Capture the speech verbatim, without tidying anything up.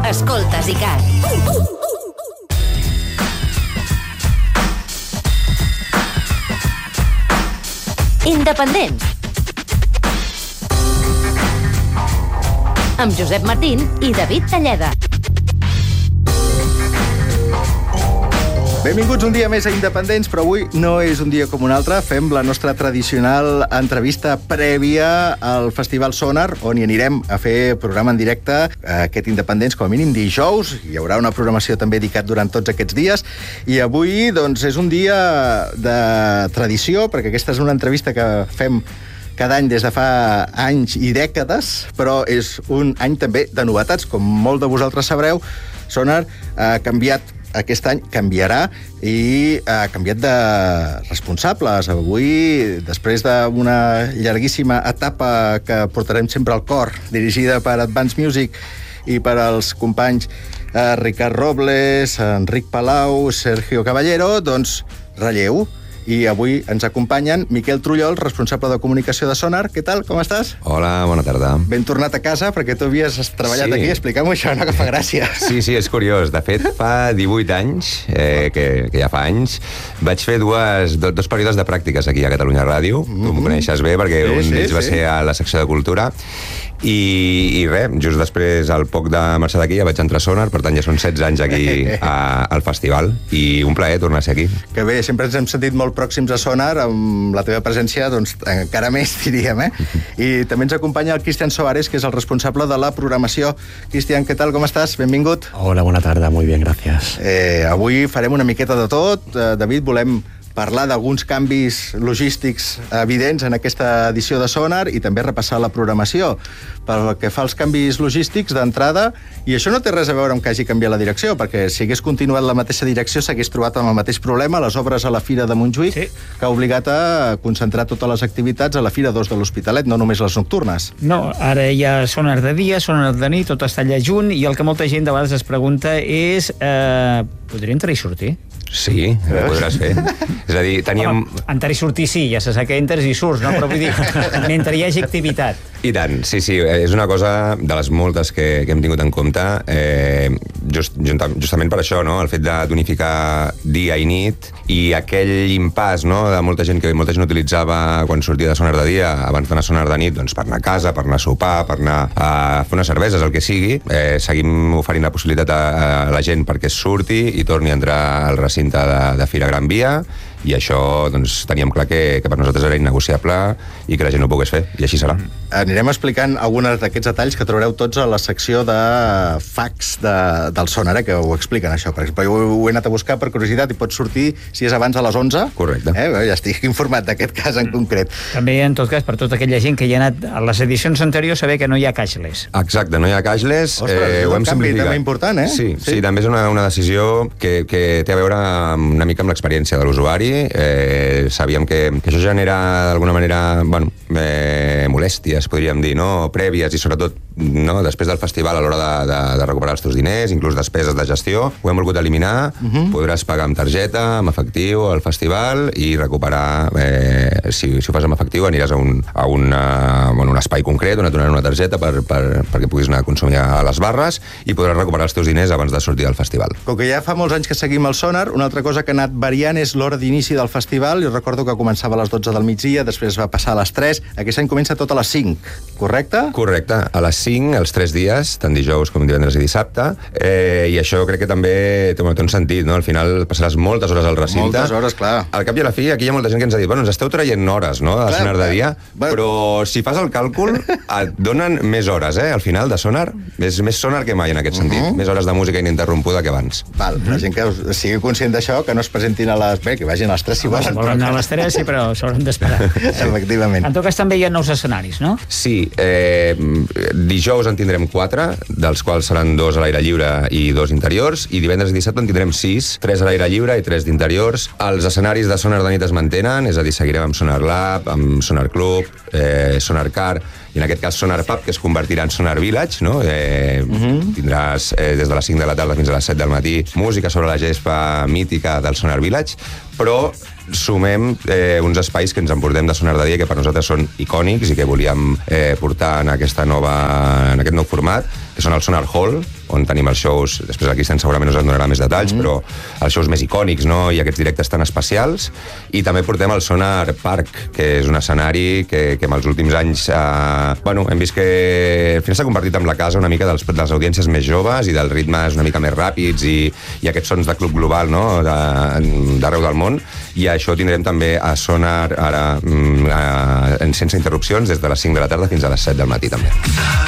Escoltes ICAT. Independents. Amb Josep Martín i David Talleda. Benvinguts un dia més a Independents, però avui no és un dia com un altre. Fem la nostra tradicional entrevista prèvia al Festival Sonar, on hi anirem a fer programa en directe aquest Independents, com a mínim dijous. Hi haurà una programació també dedicat durant tots aquests dies. I avui, doncs, és un dia de tradició, perquè aquesta és una entrevista que fem cada any des de fa anys i dècades, però és un any també de novetats. Com molt de vosaltres sabreu, Sonar ha canviat aquest any, canviarà i ha canviat de responsables. Avui, després d'una llarguíssima etapa que portarem sempre al cor, dirigida per Advance Music i per als companys eh, Ricard Robles, Enric Palau, Sergio Caballero, doncs relleu. I avui ens acompanyen Miquel Trullol, responsable de comunicació de Sonar. Què tal? Com estàs? Hola, bona tarda. Ben tornat a casa, perquè tu havies treballat sí. aquí. Explica-m'ho això, no? Que fa gràcia. Sí, sí, és curiós. De fet, fa divuit anys, eh, que, que ja fa anys, vaig fer dues, do, dos períodes de pràctiques aquí a Catalunya Ràdio. Mm-hmm. Tu m'ho coneixes bé, perquè sí, un d'ells sí, va sí. ser a la secció de Cultura. I, i res, just després, al poc de marxar d'aquí, ja vaig entrar a Sonar, per tant ja són setze anys aquí a, al festival, i un plaer tornar a ser aquí. Que bé, sempre ens hem sentit molt pròxims a Sonar, amb la teva presència, doncs, encara més, diríem, eh? I també ens acompanya el Cristian Soares, que és el responsable de la programació. Cristian, què tal, com estàs? Benvingut. Hola, bona tarda, muy bien, gracias. Eh, avui farem una miqueta de tot. Eh, David, volem parlar d'alguns canvis logístics evidents en aquesta edició de Sonar i també repassar la programació. Pel que fa als canvis logístics d'entrada, i això no té res a veure amb que hagi canviat la direcció, perquè si hagués continuat la mateixa direcció s'hagués trobat amb el mateix problema, les obres a la Fira de Montjuïc, sí. que ha obligat a concentrar totes les activitats a la Fira dos de l'Hospitalet, no només les nocturnes. No, ara hi ha Sonar de dia, Sonar de nit, tot està allà junt, i el que molta gent de vegades es pregunta és eh, podria entrar i sortir? Sí, ho podràs fer. És a dir, teníem... Home, entrar i sortir sí, ja se sap que entres i surts, no? Però vull dir, mentre hi hagi activitat. I tant, sí, sí, és una cosa de les moltes que, que hem tingut en compte, eh, just, justament per això, no? El fet d'unificar dia i nit, i aquell impàs, no?, de molta gent que molta gent utilitzava quan sortia de Sonar de dia, abans d'anar a Sonar de nit, doncs per anar a casa, per anar a sopar, per anar a fer unes cerveses, el que sigui. Eh, seguim oferint la possibilitat a, a la gent perquè surti i torni a entrar al recinte de, de Fira Gran Via, i això, doncs, teníem clar que, que per nosaltres era innegociable i que la gent no ho pogués fer, i així serà. Anirem explicant alguns d'aquests detalls que trobareu tots a la secció de fax de, del Sonar, eh, que ho expliquen, això. Per exemple, jo ho he anat a buscar per curiositat i pot sortir, si és abans a les onze. Correcte. Eh, ja estic informat d'aquest cas en concret. També, en tot cas, per tota aquella gent que hi ha anat a les edicions anteriors, saber que no hi ha cashless. Exacte, no hi ha cashless. Ostres, eh, ho hem un canvi també important, eh? Sí, sí, sí, també és una, una decisió que, que té a veure amb, una mica amb l'experiència de l'usuari. Eh, sabíem que, que això genera d'alguna manera, bueno, eh, molèsties, podríem dir, no?, prèvies, i sobretot, no?, després del festival, a l'hora de, de, de recuperar els teus diners, inclús despeses de gestió, ho hem volgut eliminar. Uh-huh. Podràs pagar amb targeta, amb efectiu al festival, i recuperar, eh, si, si ho fas amb efectiu, aniràs a un, a una, bueno, un espai concret on et donaran una targeta per, per, perquè puguis anar a consumir a les barres, i podràs recuperar els teus diners abans de sortir del festival. Com que ja fa molts anys que seguim el Sonar, una altra cosa que ha anat variant és l'hora d'inici del festival. Jo recordo que començava a les dotze del migdia, després va passar a les tres. Aquest any comença tot a les cinc, correcte? Correcte, a les cinc, els tres dies, tant dijous com divendres i dissabte, eh, i això crec que també té, té un sentit, no? Al final passaràs moltes hores al recinte. Moltes hores, clar. Al cap i a la fi, aquí hi ha molta gent que ens ha dit, bueno, ens esteu traient hores, no?, de Sonar de dia, bueno, però si fas el càlcul, et donen més hores, eh? Al final, de Sonar, és més Sonar que mai en aquest sentit. Uh-huh. Més hores de música ininterrompuda que abans. Val, la gent que sigui conscient d'això, que no es presentin a les... Bé, que vagin a les tres si volen. Volen anar a les tres, sí, però s'hauran d'esperar. Efectivament. En tot cas, també hi ha nous escenaris, no? Sí, eh, dijous en tindrem quatre, dels quals seran dos a l'aire lliure i dos interiors, i divendres i dissabte en tindrem sis, tres a l'aire lliure i tres d'interiors. Els escenaris de Sonar de nit es mantenen, és a dir, seguirem amb Sonar Lab, amb Sonar Club, eh, Sonar Car, i en aquest cas Sonar Pub, que es convertirà en Sonar Village, no? Eh, uh-huh. Tindràs eh, des de les cinc de la tarda fins a les set del matí música sobre la gespa mítica del Sonar Village, però sumem eh, uns espais que ens emportem de Sonar de Dia que per nosaltres són icònics i que volíem eh, portar en, aquesta nova, en aquest nou format, que són el Sonar Hall, on tenim els shows, després el Cristian segurament us en donarà més detalls, mm. però els shows més icònics, no?, i aquests directes tan especials, i també portem el Sonar Park, que és un escenari que, que en els últims anys eh, bueno, hem vist que al final s'ha convertit en la casa una mica dels, de les audiències més joves i dels ritmes una mica més ràpids i, i aquests sons de club global, no?, d'arreu del món, i això tindrem també a Sonar ara mm, a, sense interrupcions des de les cinc de la tarda fins a les set del matí també.